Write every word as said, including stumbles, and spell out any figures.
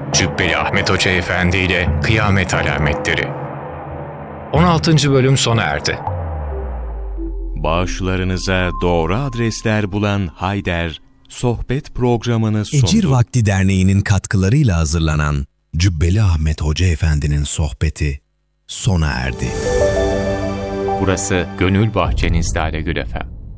Cübbeli Ahmet Hoca Efendi ile Kıyamet Alametleri. on altıncı bölüm sona erdi. Bağışlarınıza doğru adresler bulan Hayder, sohbet programını sundu. Ecir Vakti Derneği'nin katkılarıyla hazırlanan Cübbeli Ahmet Hoca Efendi'nin sohbeti sona erdi. Burası Gönül Bahçeniz Lale Gül Efem.